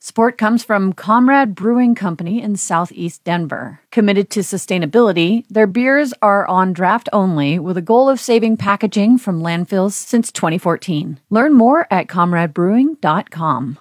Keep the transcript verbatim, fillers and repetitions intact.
Support comes from Comrade Brewing Company in Southeast Denver. Committed to sustainability, their beers are on draft only with a goal of saving packaging from landfills since twenty fourteen. Learn more at comrade brewing dot com.